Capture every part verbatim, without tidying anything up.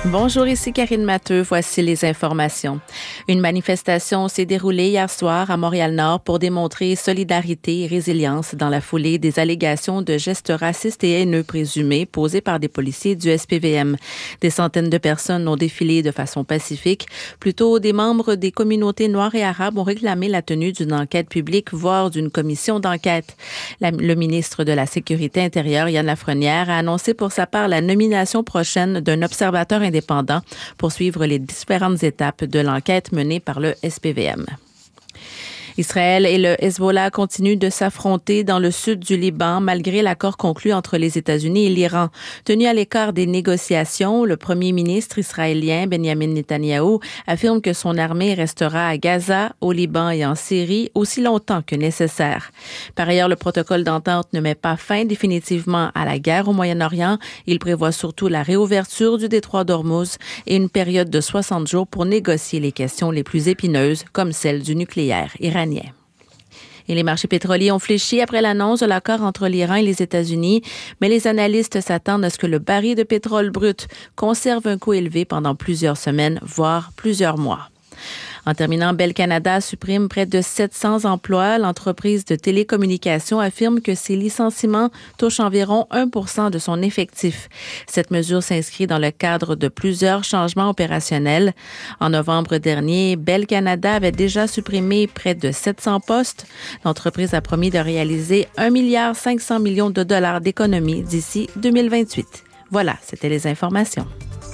Bonjour, ici Karine Matteux. Voici les informations. Une manifestation s'est déroulée hier soir à Montréal-Nord pour démontrer solidarité et résilience dans la foulée des allégations de gestes racistes et haineux présumés posés par des policiers du S P V M. Des centaines de personnes ont défilé de façon pacifique. Plutôt, des membres des communautés noires et arabes ont réclamé la tenue d'une enquête publique, voire d'une commission d'enquête. La, le ministre de la Sécurité intérieure, Yann Lafrenière, a annoncé pour sa part la nomination prochaine d'un observateur indépendant pour suivre les différentes étapes de l'enquête menée par le S P V M. Israël et le Hezbollah continuent de s'affronter dans le sud du Liban malgré l'accord conclu entre les États-Unis et l'Iran. Tenu à l'écart des négociations, le premier ministre israélien Benjamin Netanyahou affirme que son armée restera à Gaza, au Liban et en Syrie aussi longtemps que nécessaire. Par ailleurs, le protocole d'entente ne met pas fin définitivement à la guerre au Moyen-Orient. Il prévoit surtout la réouverture du détroit d'Ormuz et une période de soixante jours pour négocier les questions les plus épineuses comme celle du nucléaire iranien. Et les marchés pétroliers ont fléchi après l'annonce de l'accord entre l'Iran et les États-Unis, mais les analystes s'attendent à ce que le baril de pétrole brut conserve un coût élevé pendant plusieurs semaines, voire plusieurs mois. En terminant, Bell Canada supprime près de sept cents emplois. L'entreprise de télécommunications affirme que ces licenciements touchent environ un pour cent de son effectif. Cette mesure s'inscrit dans le cadre de plusieurs changements opérationnels. En novembre dernier, Bell Canada avait déjà supprimé près de sept cents postes. L'entreprise a promis de réaliser un milliard cinq cents millions de dollars d'économies d'ici deux mille vingt-huit. Voilà, c'était les informations.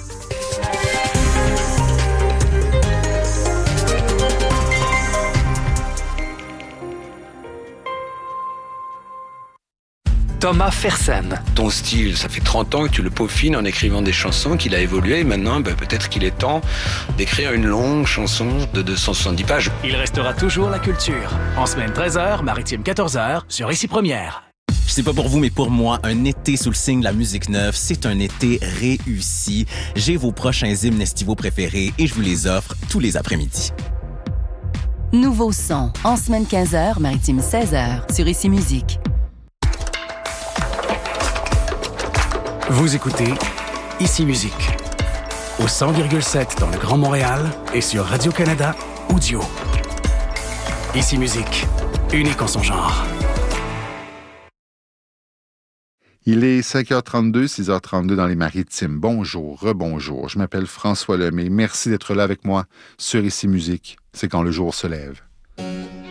Thomas Fersen. Ton style, ça fait trente ans que tu le peaufines en écrivant des chansons, qu'il a évolué. Et maintenant, ben, peut-être qu'il est temps d'écrire une longue chanson de deux cent soixante-dix pages. Il restera toujours la culture. En semaine treize heures, maritime quatorze heures, sur Ici Première. Je sais pas pour vous, mais pour moi, un été sous le signe de la musique neuve, c'est un été réussi. J'ai vos prochains hymnes estivaux préférés et je vous les offre tous les après-midi. Nouveau son, en semaine quinze heures, maritime seize heures, sur Ici Musique. Vous écoutez Ici Musique, au cent virgule sept dans le Grand Montréal et sur Radio-Canada Audio. Ici Musique, unique en son genre. Il est cinq heures trente-deux, six heures trente-deux dans les Maritimes. Bonjour, rebonjour. Je m'appelle François Lemay. Merci d'être là avec moi sur Ici Musique. C'est quand le jour se lève.